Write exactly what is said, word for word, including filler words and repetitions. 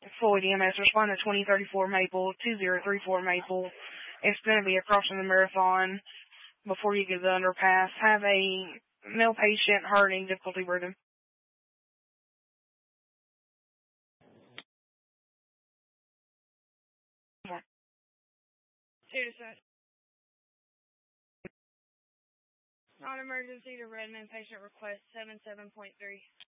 Floyd E M S, respond to twenty thirty-four Maple, two zero three four Maple. It's going to be across from the marathon before you get to the underpass. Have a male patient hurting, difficulty breathing. Two to six. Non-emergency to Redmond, patient request seven seven point three.